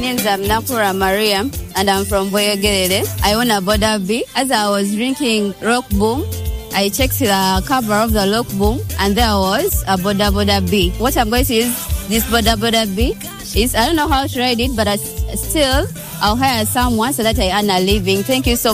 name is Nakura Mariam, and I'm from Boyogere. I own a Boda B. As I was drinking Rock Boom, I checked the cover of the Rock Boom, and there was a Boda B. What I'm going to use this Boda B is, I don't know how to write it, but I'll hire someone so that I earn a living. Thank you so much.